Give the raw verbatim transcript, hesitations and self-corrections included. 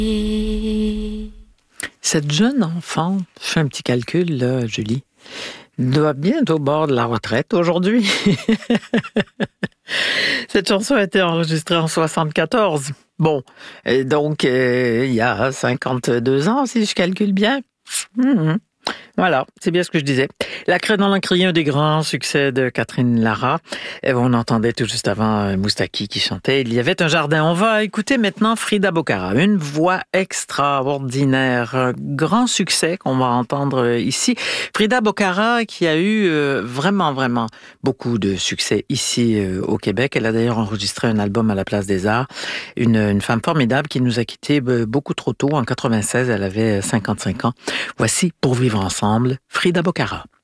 Cette jeune enfant, je fais un petit calcul là, Julie, doit bien être au bord de la retraite aujourd'hui. Cette chanson a été enregistrée en soixante-quatorze. Bon, et donc euh, il y a cinquante-deux ans, si je calcule bien. Mmh. Voilà, c'est bien ce que je disais. La Craie dans l'encrier, un des grands succès de Catherine Lara. Et on entendait tout juste avant Moustaki qui chantait « Il y avait un jardin ». On va écouter maintenant Frida Bocara, une voix extraordinaire, un grand succès qu'on va entendre ici. Frida Bocara qui a eu euh, vraiment, vraiment beaucoup de succès ici euh, au Québec. Elle a d'ailleurs enregistré un album à la Place des Arts. Une, une femme formidable qui nous a quittés beaucoup trop tôt. En quatre-vingt-seize, elle avait cinquante-cinq ans. Voici « Pour vivre ensemble », Frida Bocara.